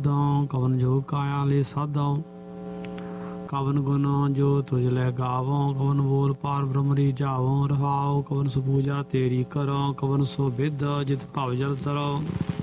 ਸਾਧੋਂ ਕਵਨ ਜੋ ਕਾਇਆ ਲੈ ਸਾਧੋਂ ਕਵਨ ਗੁਣ ਜੋ ਤੁਝ ਲੈ ਗਾਵੋਂ ਕਵਨ ਬੋਲ ਪਾਰ ਬ੍ਰਹਮ ਰੀ ਜਾਵੋਂ ਰਹਾਉ ਕਵਨ ਸੁ ਪੂਜਾ ਤੇਰੀ ਕਰੋ ਕਵਨ ਸੋ ਵਿਦ ਜਿਤ ਭਵ ਜਲ ਤਰੋ